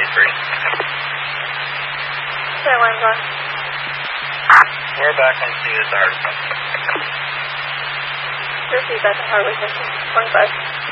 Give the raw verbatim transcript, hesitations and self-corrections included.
twenty-three. Okay, alarm's on. We're back on scene at the Hardwick. Proceed back to Hardwick, twenty-five.